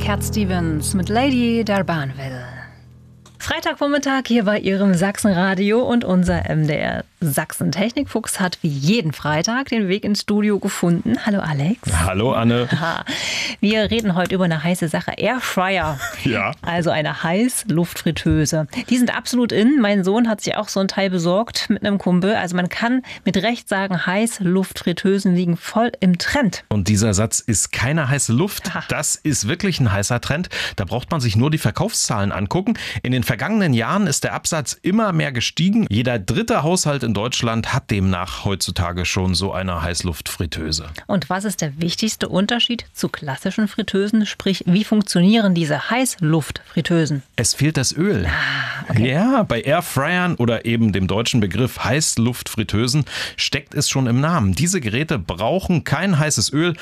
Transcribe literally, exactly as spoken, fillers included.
Cat Stevens mit Lady D'Urbanville. Freitagvormittag hier bei Ihrem Sachsenradio und unser M D R Sachsen-Technikfuchs hat wie jeden Freitag den Weg ins Studio gefunden. Hallo Alex. Hallo Anne. Aha. Wir reden heute über eine heiße Sache, Airfryer. Ja. Also eine Heißluftfritteuse. Die sind absolut in. Mein Sohn hat sich auch so ein Teil besorgt mit einem Kumpel. Also man kann mit Recht sagen, Heißluftfritteusen liegen voll im Trend. Und dieser Satz ist keine heiße Luft. Aha. Das ist wirklich ein heißer Trend. Da braucht man sich nur die Verkaufszahlen angucken. In den vergangenen Jahren ist der Absatz immer mehr gestiegen. Jeder dritte Haushalt in Deutschland hat demnach heutzutage schon so eine Heißluftfritteuse. Und was ist der wichtigste Unterschied zu klassischen Fritteusen? Sprich, wie funktionieren diese Heißluftfritteusen? Es fehlt das Öl. Ah, okay. Ja, bei Airfryern oder eben dem deutschen Begriff Heißluftfritteusen steckt es schon im Namen. Diese Geräte brauchen kein heißes Öl,